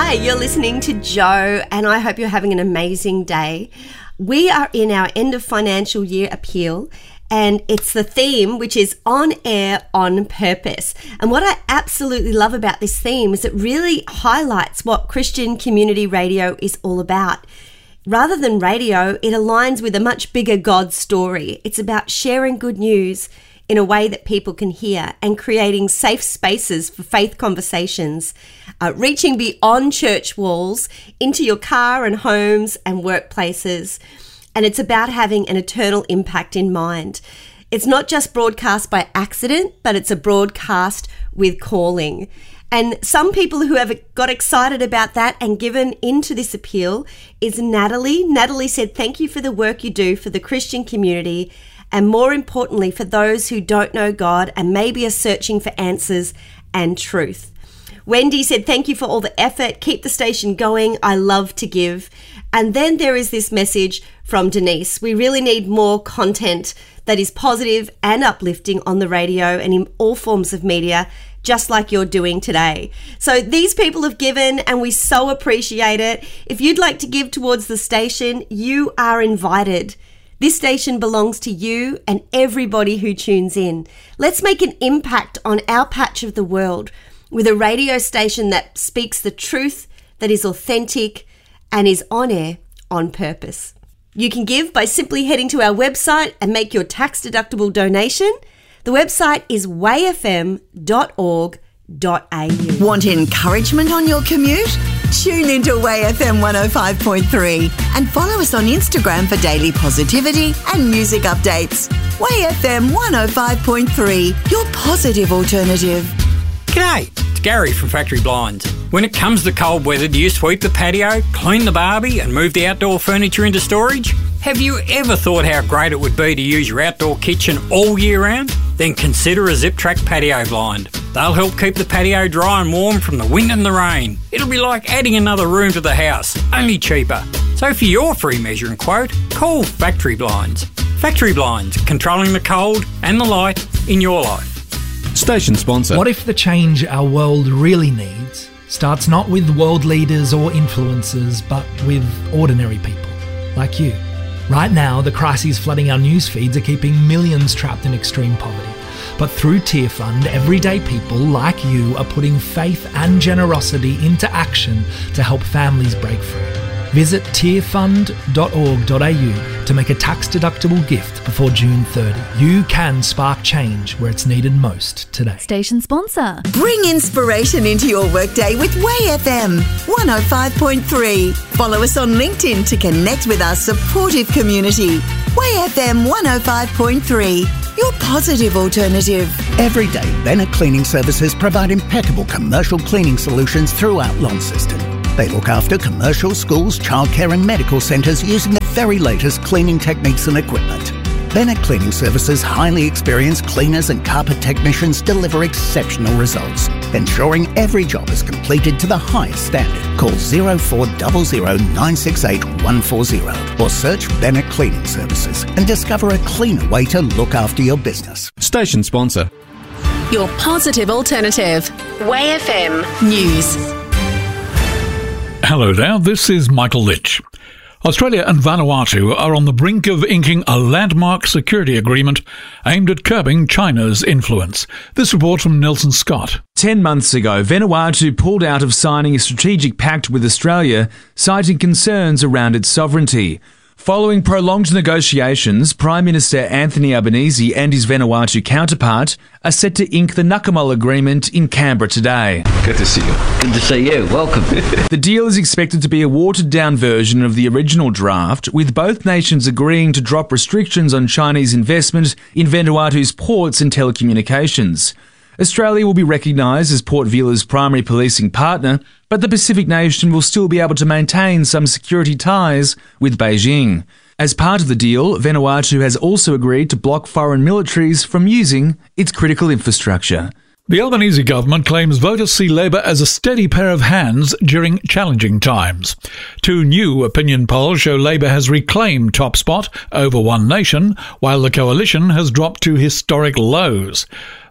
Hi, you're listening to Joe, and I hope you're having an amazing day. We are in our end of financial year appeal, and it's the theme, which is on air, on purpose. And what I absolutely love about this theme is it really highlights what Christian community radio is all about. Rather than radio, it aligns with a much bigger God story. It's about sharing good news in a way that people can hear and creating safe spaces for faith conversations, reaching beyond church walls into your car and homes and workplaces. And it's about having an eternal impact in mind. It's not just broadcast by accident, but it's a broadcast with calling. And some people who have got excited about that and given into this appeal is Natalie. Natalie said, "Thank you for the work you do for the Christian community, and more importantly, for those who don't know God and maybe are searching for answers and truth." Wendy said, "Thank you for all the effort. Keep the station going. I love to give." And then there is this message from Denise. We really need more content that is positive and uplifting on the radio and in all forms of media, just like you're doing today. So these people have given, and we so appreciate it. If you'd like to give towards the station, you are invited. This station belongs to you and everybody who tunes in. Let's make an impact on our patch of the world with a radio station that speaks the truth, that is authentic, and is on air on purpose. You can give by simply heading to our website and make your tax-deductible donation. The website is wayfm.org.au. Want encouragement on your commute? Tune into Way FM 105.3 and follow us on Instagram for daily positivity and music updates. Way FM 105.3, your positive alternative. G'day, it's Gary from Factory Blinds. When it comes to cold weather, do you sweep the patio, clean the barbie and move the outdoor furniture into storage? Have you ever thought how great it would be to use your outdoor kitchen all year round? Then consider a Zip Track patio blind. They'll help keep the patio dry and warm from the wind and the rain. It'll be like adding another room to the house, only cheaper. So for your free measuring quote, call Factory Blinds. Factory Blinds, controlling the cold and the light in your life. Station sponsor. What if the change our world really needs starts not with world leaders or influencers, but with ordinary people like you? Right now, the crises flooding our news feeds are keeping millions trapped in extreme poverty. But through Tear Fund, everyday people like you are putting faith and generosity into action to help families break free. Visit tearfund.org.au to make a tax-deductible gift before June 30. You can spark change where it's needed most today. Station sponsor. Bring inspiration into your workday with Way FM 105.3. Follow us on LinkedIn to connect with our supportive community. Way FM 105.3, your positive alternative. Every day, Bennett Cleaning Services provide impeccable commercial cleaning solutions throughout Launceston. They look after commercial, schools, childcare and medical centres using the very latest cleaning techniques and equipment. Bennett Cleaning Services' highly experienced cleaners and carpet technicians deliver exceptional results, ensuring every job is completed to the highest standard. Call 0400 968 140 or search Bennett Cleaning Services and discover a cleaner way to look after your business. Station sponsor. Your positive alternative. Way FM News. Hello there, this is Michael Litch. Australia and Vanuatu are on the brink of inking a landmark security agreement aimed at curbing China's influence. This report from Nelson Scott. 10 months ago, Vanuatu pulled out of signing a strategic pact with Australia, citing concerns around its sovereignty. Following prolonged negotiations, Prime Minister Anthony Albanese and his Vanuatu counterpart are set to ink the Nakamal Agreement in Canberra today. Good to see you. Good to see you. Welcome. The deal is expected to be a watered-down version of the original draft, with both nations agreeing to drop restrictions on Chinese investment in Vanuatu's ports and telecommunications. Australia will be recognised as Port Vila's primary policing partner, but the Pacific nation will still be able to maintain some security ties with Beijing. As part of the deal, Vanuatu has also agreed to block foreign militaries from using its critical infrastructure. The Albanese government claims voters see Labor as a steady pair of hands during challenging times. Two new opinion polls show Labor has reclaimed top spot over One Nation, while the coalition has dropped to historic lows.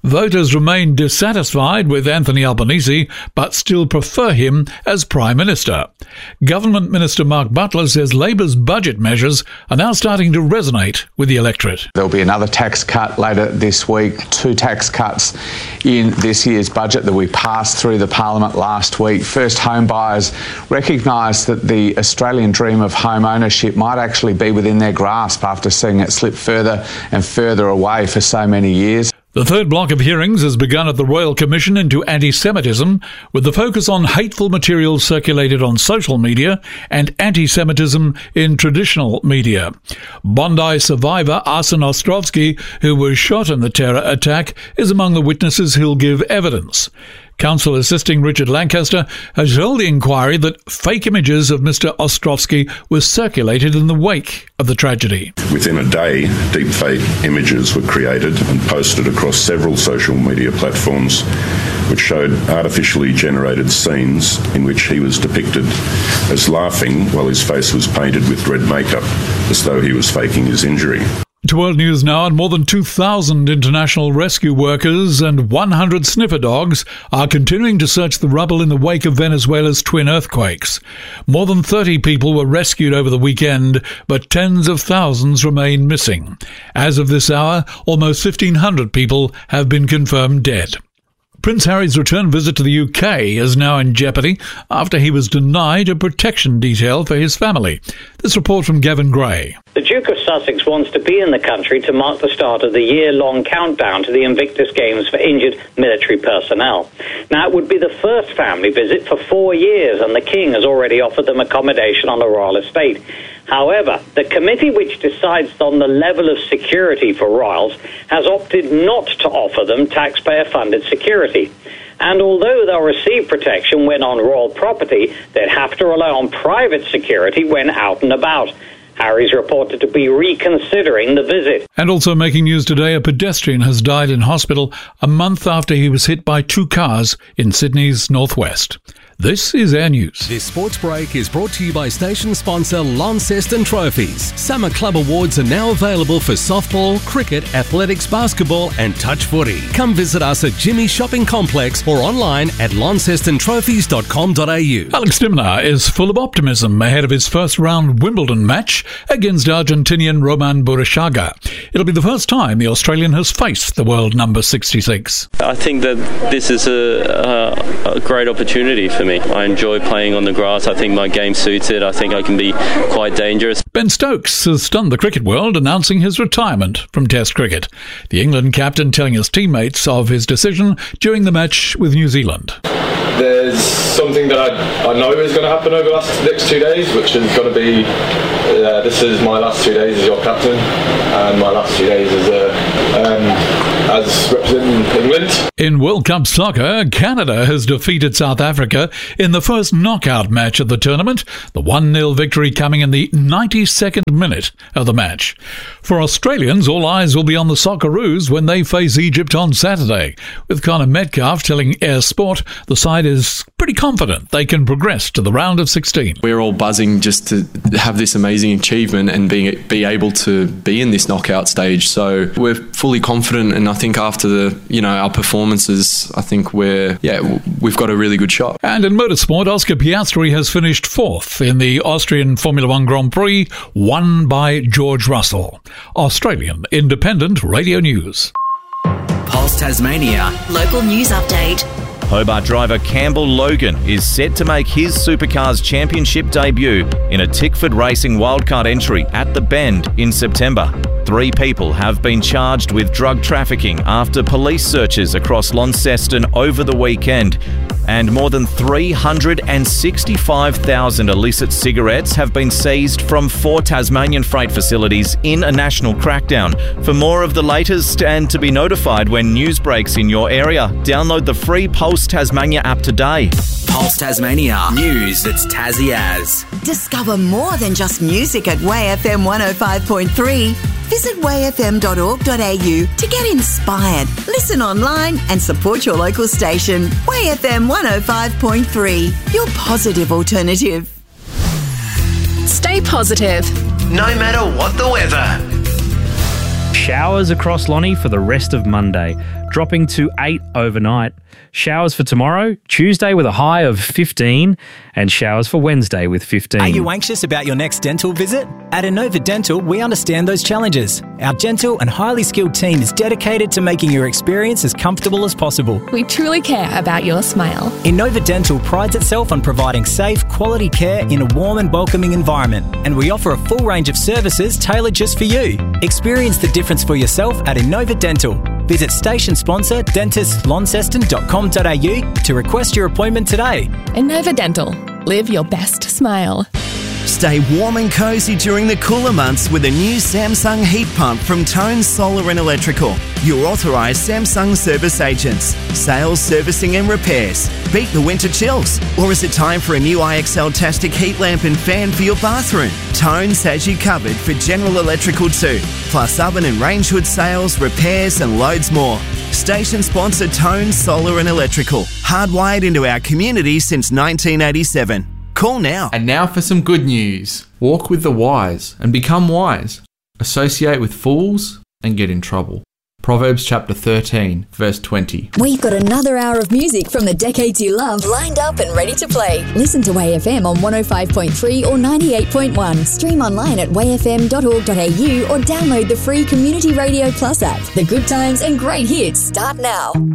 Voters remain dissatisfied with Anthony Albanese, but still prefer him as Prime Minister. Government Minister Mark Butler says Labor's budget measures are now starting to resonate with the electorate. There'll be another tax cut later this week, 2 tax cuts in this year's budget that we passed through the Parliament last week. First home buyers recognise that the Australian dream of home ownership might actually be within their grasp after seeing it slip further and further away for so many years. The third block of hearings has begun at the Royal Commission into Anti-Semitism, with the focus on hateful material circulated on social media and anti-Semitism in traditional media. Bondi survivor Arsen Ostrovsky, who was shot in the terror attack, is among the witnesses who'll give evidence. Counsel assisting Richard Lancaster has told the inquiry that fake images of Mr. Ostrovsky were circulated in the wake of the tragedy. Within a day, deepfake images were created and posted across several social media platforms, which showed artificially generated scenes in which he was depicted as laughing while his face was painted with red makeup, as though he was faking his injury. To World News Now, and more than 2,000 international rescue workers and 100 sniffer dogs are continuing to search the rubble in the wake of Venezuela's twin earthquakes. More than 30 people were rescued over the weekend, but tens of thousands remain missing. As of this hour, almost 1,500 people have been confirmed dead. Prince Harry's return visit to the UK is now in jeopardy after he was denied a protection detail for his family. This report from Gavin Gray. The Duke of Sussex wants to be in the country to mark the start of the year-long countdown to the Invictus Games for injured military personnel. Now, it would be the first family visit for 4 years, and the King has already offered them accommodation on the royal estate. However, the committee which decides on the level of security for royals has opted not to offer them taxpayer-funded security. And although they'll receive protection when on royal property, they'd have to rely on private security when out and about. Harry's reported to be reconsidering the visit. And also making news today, a pedestrian has died in hospital a month after he was hit by 2 cars in Sydney's northwest. This is Air News. This sports break is brought to you by station sponsor Launceston Trophies. Summer club awards are now available for softball, cricket, athletics, basketball and touch footy. Come visit us at Jimmy's Shopping Complex or online at launcestonTrophies.com.au. Alex de Minaur is full of optimism ahead of his first round Wimbledon match against Argentinian Roman Burruchaga. It'll be the first time the Australian has faced the world number 66. I think that this is a great opportunity for me. I enjoy playing on the grass. I think my game suits it. I think I can be quite dangerous. Ben Stokes has stunned the cricket world, announcing his retirement from Test cricket. The England captain telling his teammates of his decision during the match with New Zealand. There's something that I know is going to happen over the next 2 days, which is going to be, this is my last 2 days as your captain, and my last 2 days as representing England. In World Cup soccer, Canada has defeated South Africa in the first knockout match of the tournament, the 1-0 victory coming in the 92nd minute of the match. For Australians, all eyes will be on the Socceroos when they face Egypt on Saturday, with Connor Metcalf telling Air Sport the side is pretty confident they can progress to the round of 16. We're all buzzing just to have this amazing achievement and be able to be in this knockout stage. So we're fully confident, and I think after our performances, I think we've got a really good shot. And in motorsport, Oscar Piastri has finished 4th in the Austrian Formula One Grand Prix, won by George Russell. Australian Independent Radio News. Pulse Tasmania. Local news update. Hobart driver Campbell Logan is set to make his Supercars Championship debut in a Tickford Racing wildcard entry at The Bend in September. 3 people have been charged with drug trafficking after police searches across Launceston over the weekend. And more than 365,000 illicit cigarettes have been seized from 4 Tasmanian freight facilities in a national crackdown. For more of the latest and to be notified when news breaks in your area, download the free Pulse Tasmania app today. Pulse Tasmania. News that's Tassie as. Discover more than just music at WayFM 105.3. Visit wayfm.org.au to get inspired, listen online and support your local station. WayFM 105.3, your positive alternative. Stay positive. No matter what the weather. Showers across Lonnie for the rest of Monday. dropping to 8 overnight. Showers for tomorrow, Tuesday with a high of 15, and showers for Wednesday with 15. Are you anxious about your next dental visit? At Innova Dental, we understand those challenges. Our gentle and highly skilled team is dedicated to making your experience as comfortable as possible. We truly care about your smile. Innova Dental prides itself on providing safe, quality care in a warm and welcoming environment, and we offer a full range of services tailored just for you. Experience the difference for yourself at Innova Dental. Visit station sponsor dentistlaunceston.com.au to request your appointment today. Innova Dental. Live your best smile. Stay warm and cozy during the cooler months with a new Samsung heat pump from Tone Solar and Electrical. Your authorised Samsung service agents. Sales, servicing and repairs. Beat the winter chills. Or is it time for a new IXL-tastic heat lamp and fan for your bathroom? Tone's has you covered for General Electrical too. Plus oven and range hood sales, repairs and loads more. Station sponsor Tone Solar and Electrical. Hardwired into our community since 1987. Call now. And now for some good news. Walk with the wise and become wise. Associate with fools and get in trouble. Proverbs chapter 13, verse 20. We've got another hour of music from the decades you love lined up and ready to play. Listen to WayFM on 105.3 or 98.1. Stream online at wayfm.org.au or download the free Community Radio Plus app. The good times and great hits start now.